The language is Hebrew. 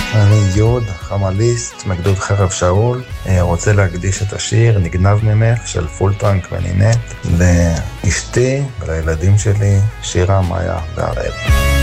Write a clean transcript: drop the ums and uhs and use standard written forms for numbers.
אני יוד, חמליסט, מגדוד חרב שאול, רוצה להקדיש את השיר נגנב ממך של פולטרנק ונינט לאשתי ולילדים שלי, שירה, מאיה והראל.